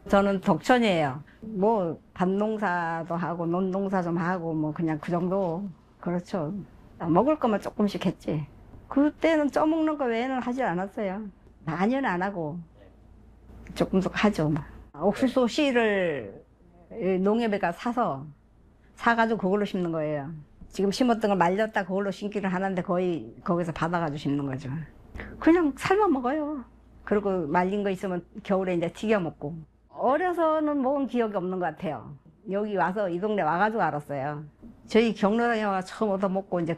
저는 덕천이에요. 뭐 밭농사도 하고 논농사 좀 하고 뭐 그냥 그 정도. 그렇죠. 먹을 거만 조금씩 했지. 그때는 쪄먹는 거 외에는 하지 않았어요. 많이는 안 하고 조금씩 하죠. 뭐. 옥수수 씨를 농협에가 사가지고 그걸로 심는 거예요. 지금 심었던 걸 말렸다 그걸로 심기를 하는데 거의 거기서 받아가지고 심는 거죠. 그냥 삶아 먹어요. 그리고 말린 거 있으면 겨울에 이제 튀겨 먹고. 어려서는 먹은 기억이 없는 것 같아요. 여기 와서 이 동네 와가지고 알았어요. 저희 경로당에 와서 처음 얻어먹고 이제